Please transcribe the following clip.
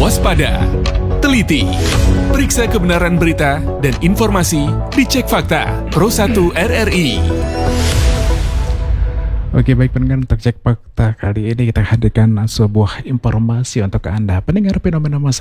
waspada, teliti, periksa kebenaran berita dan informasi di Cek Fakta Pro 1 RRI. Oke, baik pendengar, untuk Cek Fakta kali ini kita hadirkan sebuah informasi untuk Anda pendengar fenomena